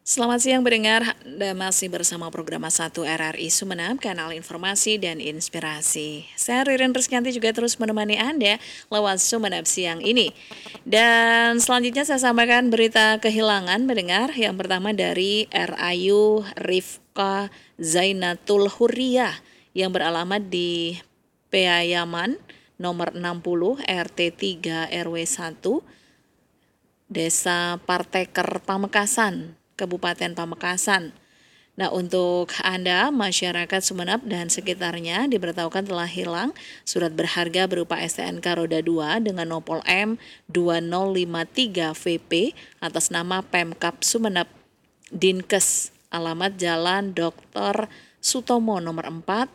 Selamat siang pendengar, Anda masih bersama program 1 RRI Sumeneb, kanal informasi dan inspirasi. Saya Ririn Rizkyanti juga terus menemani Anda lewat Sumeneb siang ini. Dan selanjutnya saya sampaikan berita kehilangan pendengar. Yang pertama dari RAyu Rifka Zainatul Hurriyah yang beralamat di Peayaman nomor 60 RT 3 RW 1 Desa Parteker Pamekasan, Kabupaten Pamekasan. Nah, untuk Anda, masyarakat Sumeneb dan sekitarnya diberitahukan telah hilang surat berharga berupa STNK roda 2 dengan nopol M 2053 VP atas nama Pemkab Sumeneb, Dinkes, alamat Jalan Dr. Sutomo nomor 4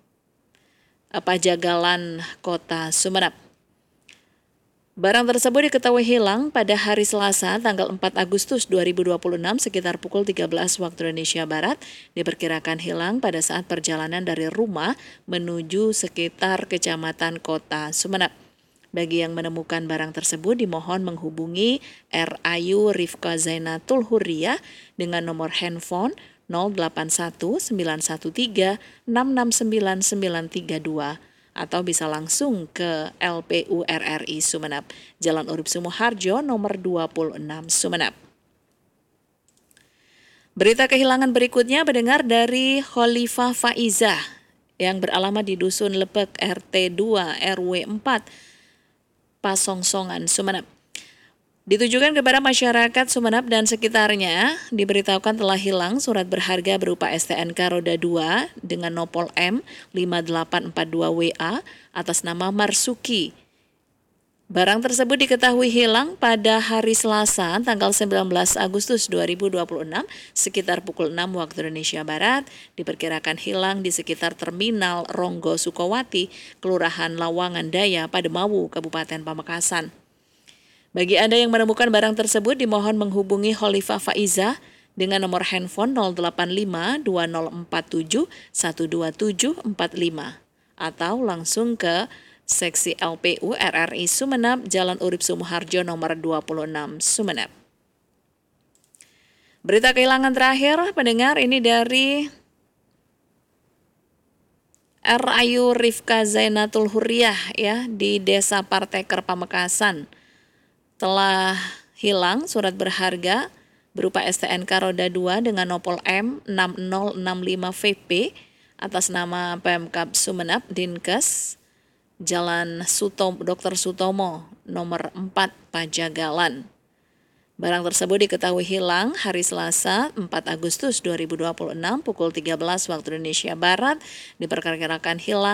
Pajagalan, Kota Sumeneb. Barang tersebut diketahui hilang pada hari Selasa tanggal 4 Agustus 2026 sekitar pukul 13 waktu Indonesia Barat. Diperkirakan hilang pada saat perjalanan dari rumah menuju sekitar Kecamatan Kota Sumeneb. Bagi yang menemukan barang tersebut dimohon menghubungi RAyu Rifka Zainatul Hurriyah dengan nomor handphone 081913669932 atau bisa langsung ke LPU RRI Sumeneb, Jalan Urip Sumoharjo nomor 26 Sumeneb. Berita kehilangan berikutnya mendengar dari Khalifah Faizah yang beralamat di Dusun Lepek RT 2 RW 4 Pasongsongan Sumeneb. Ditujukan kepada masyarakat Sumeneb dan sekitarnya, diberitahukan telah hilang surat berharga berupa STNK roda 2 dengan nopol M 5842WA atas nama Marsuki. Barang tersebut diketahui hilang pada hari Selasa tanggal 19 Agustus 2026 sekitar pukul 6 waktu Indonesia Barat, diperkirakan hilang di sekitar Terminal Ronggo Sukowati, Kelurahan Lawangan Daya, Pademawu, Kabupaten Pamekasan. Bagi Anda yang menemukan barang tersebut, dimohon menghubungi Khalifah Faizah dengan nomor handphone 085 2047 12745 atau langsung ke Seksi LPU RRI Sumeneb, Jalan Urip Sumoharjo nomor 26 Sumeneb. Berita kehilangan terakhir, pendengar, ini dari RAyu Rifka Zainatul Hurriyah ya di Desa Parteker Pamekasan. Telah hilang surat berharga berupa STNK roda 2 dengan nopol M 6065 VP atas nama Pemkab Sumeneb, Dinkes, Jalan Dr. Sutomo nomor 4 Pajagalan. Barang tersebut diketahui hilang hari Selasa 4 Agustus 2026 pukul 13 waktu Indonesia Barat, diperkirakan hilang